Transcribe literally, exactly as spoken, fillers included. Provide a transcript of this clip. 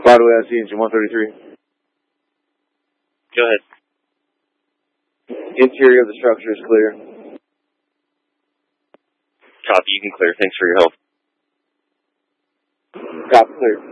By the way, I see engine one thirty-three. Go ahead. Interior of the structure is clear. Copy, you can clear. Thanks for your help. Copy, clear.